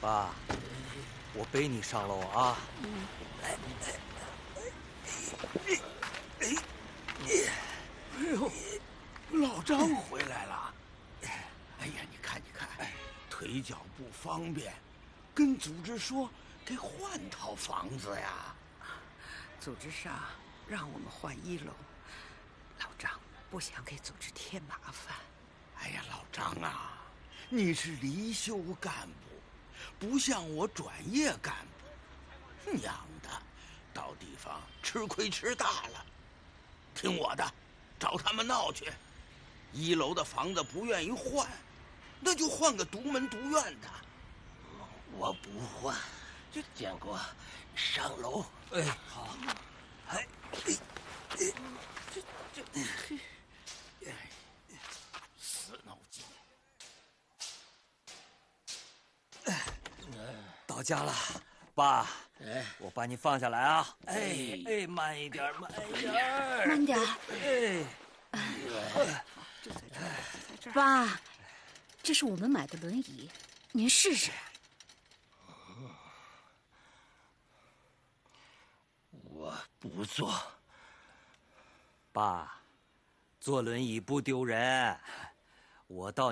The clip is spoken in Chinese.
爸，我背你上楼啊。 哎呦，老张回来了。哎呀，你看，腿脚不方便，跟组织说得换套房子呀。 组织上让我们换1楼，老张不想给组织添麻烦。 哎呀，老张啊，你是离休干部，不像我转业干部，娘的，到地方吃亏吃大了。听我的，找他们闹去。1楼的房子不愿意换，那就换个独门独院的。 我不换，建国，上楼。 哎，好。哎， 死脑筋。 到家了，爸。 哎， 我把你放下来啊！哎，慢一点，慢一点， 慢点。爸，这是我们买的轮椅，您试试。 我不坐。 爸，坐轮椅不丢人。我到